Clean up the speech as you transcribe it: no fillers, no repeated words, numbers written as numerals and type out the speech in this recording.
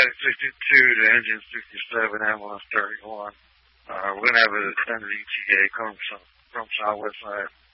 Medic 62 to Engine 67, Ambulance 31. We're going to have an extended ETA from Southwest side.